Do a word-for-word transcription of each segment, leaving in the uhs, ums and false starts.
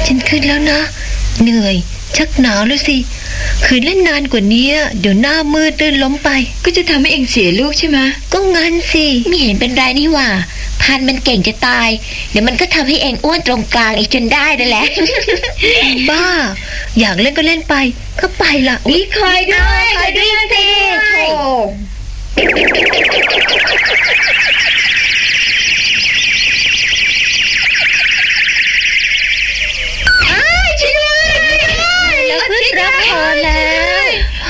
ฉันขึ้นแล้วนะเหนื่อยชักหนาวแล้วสิคืนเล่นนานกว่านี้เดี๋ยวหน้ามืดลื่นล้มไปก็จะทำให้เองเสียลูกใช่ไหมก็งั้นสิไม่เห็นเป็นไรนี่หว่าพันมันเก่งจะตายเดี๋ยวมันก็ทำให้เองอ้วนตรงกลางอีกจนได้นั่นแหละบ้าอยากเล่นก็เล่นไปก็ไปละนี่คอยด้วยคอยด้วยสิโอ้รับพอแล้ว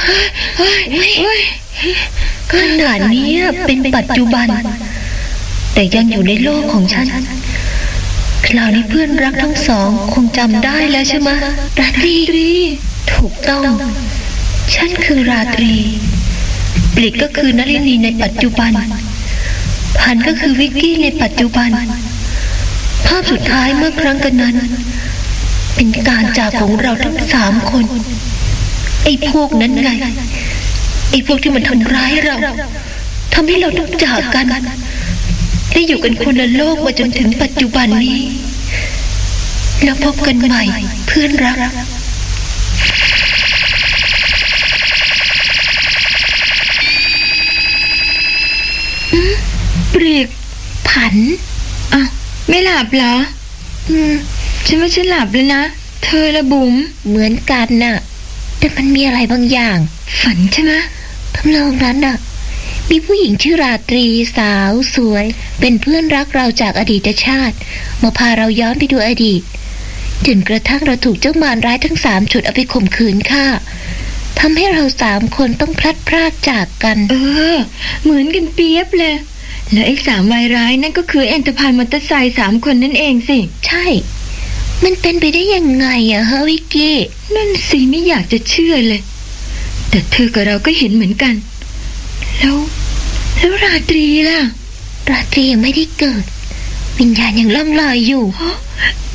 ขนาดนี้เป็นปัจจุบันแต่ยังอยู่ในโลกของฉันคราวนี้เพื่อนรักทั้งสองคงจำได้แล้วใช่ไหมราตรีถูกต้องฉันคือราตรีปลิกก็คือนลินีในปัจจุบันพันก็คือวิกกี้ในปัจจุบันภาพสุดท้ายเมื่อครั้งกันนั้นเป็นการจากของเราทั้งสามคนไอ้พวกนั้นไงไอ้พวกที่มันทำร้ายเราทำให้เราต้องจากกันได้อยู่กันคนละโลกมาจนถึงปัจจุบันนี้แล้วพบกันใหม่เพื่อนรักปรีกผันอ่ะไม่หลับเหรออืมฉันว่าฉันหลับแล้วนะเธอละบุ๋มเหมือนกันน่ะแต่มันมีอะไรบางอย่างฝันใช่ไหมทำนองนั้นน่ะมีผู้หญิงชื่อราตรีสาวสวยเป็นเพื่อนรักเราจากอดีตชาติมาพาเราย้อนไปดูอดีตจนกระทั่งเราถูกเจ้ามารร้ายทั้งสามฉุดเอาไปข่มขืนค่ะทำให้เราสามคนต้องพลัดพรากจากกันเออเหมือนกันเปียบเลยแล้วไอ้สามวายร้ายนั่นก็คือเอ็นเตอร์ไพรส์มอเตอร์ไซค์สามคนนั่นเองสิใช่มันเป็นไปได้ยังไงอะฮะวิกกี้นั่นสิไม่อยากจะเชื่อเลยแต่เธอกับเราก็เห็นเหมือนกันแล้วแล้วราตรีล่ะราตรียังไม่ได้เกิดวิญญาณยังล่องลอยอยู่